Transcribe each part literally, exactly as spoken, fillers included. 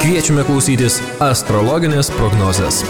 Kviečiame klausytis astrologinės prognozės.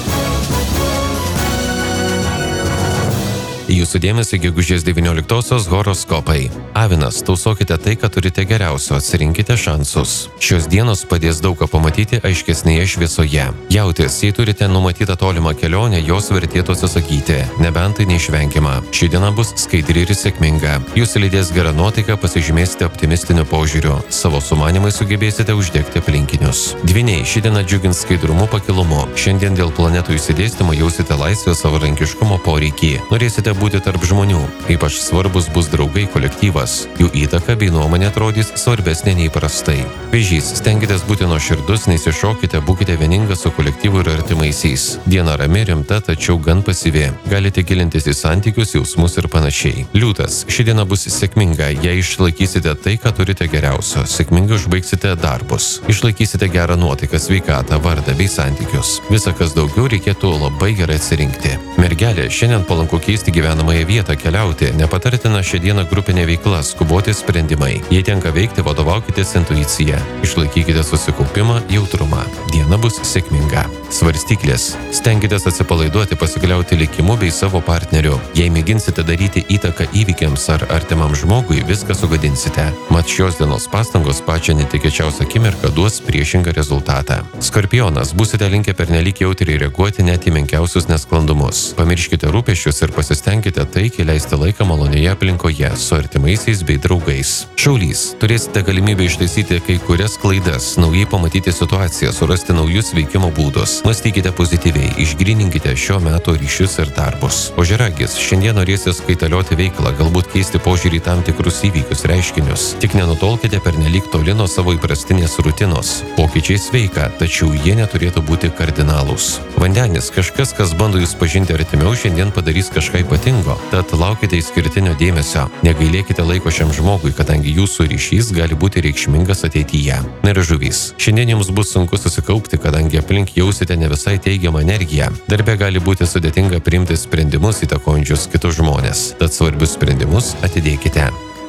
Jūsų dėmesį gegužės devynioliktosios horoskopai. Avinas, tausokite tai, ką turite geriausio, atsirinkite šansus. Šios dienos padės daug ką pamatyti aiškesnėje šviesoje. Jautis, jei turite numatytą tolimą kelionę, jos vertėtų atsisakyti, nebent tai neišvengiama. Ši diena bus skaidri ir sėkminga. Jūs lydės gerą nuotaiką, pasižymėsite optimistiniu požiūriu. Savo sumanimai sugebėsite uždegti aplinkinius. Dvyniai, ši diena džiugins skaidrumu, pakilumu. Šiandien dėl planetų išsidėstymo jausite laisvę, savarankiškumo poreikį. Norėsite būti tarp žmonių. Ypač svarbus bus draugai, kolektyvas. Jų įtaka bei nuomonė atrodys svarbesnė nei prastai. Vėžys, stenkitės būti nuoširdus, neįsišokite, būkite vieningas su kolektyvu ir artimaisiais. Diena rami, rimta, tačiau gan pasyvi. Galite gilintis į santykius, jausmus ir panašiai. Liūtas, ši diena bus sėkminga, jei išlaikysite tai, ką turite geriausio. Sėkmingai užbaigsite darbus. Išlaikysite gerą nuotaiką, sveikatą, vardą bei santykius. Visa, kas daugiau, reikėtų labai gerai atsirinkti. Mergelė, šiandien palanku keisti gyvenamąją vietą, keliauti, nepatartina šią dieną grupinė veikla, skuboti sprendimai. Jei tenka veikti, vadovaukitės intuicija. Išlaikykite susikaupimą, jautrumą. Diena bus sėkminga. Svarstyklės. Stenkitės atsipalaiduoti, pasikliauti likimu bei savo partneriu. Jei mėginsite daryti įtaką įvykiams ar artimam žmogui, viską sugadinsite. Mat šios dienos pastangos pačią netikėčiausią akimirką duos priešingą rezultatą. Skorpionas, būsite linkę pernelyg jautriai reaguoti net į menkiausius nesklandumus. Pamirškite rūpesčius ir pasistengkite taikiai leisti laiką malonioje aplinkoje su artimaisiais bei draugais. Šaulys, turėsite galimybę ištaisyti kai kurias klaidas, naujai pamatyti situaciją, surasti naujus veikimo būdus. Mąstykite pozityviai, išgrininkite šio meto ryšius ir darbus. Ožiaragis, šiandien norėsis kaitalioti veiklą, galbūt keisti požiūrį į tam tikrus įvykius, reiškinius. Tik nenutolkite pernelyg toli nuo savo įprastinės rutinos. Pokyčiai sveika, tačiau jie neturėtų būti kardinalūs. Vandenis, kažkas, kas bando jūs pažinti artimiau, šiandien padarys kažką ypatingo, tad laukite išskirtinio dėmesio. Negailėkite laiko šiam žmogui, kadangi jūsų ryšys gali būti reikšmingas ateityje. Na ir žuvys, šiandien jums bus sunku susikaupti, kadangi aplink jausite ne visai teigiamą energiją. Darbe gali būti sudėtinga priimti sprendimus įtakojančius kitus žmonės, tad svarbius sprendimus atidėkite.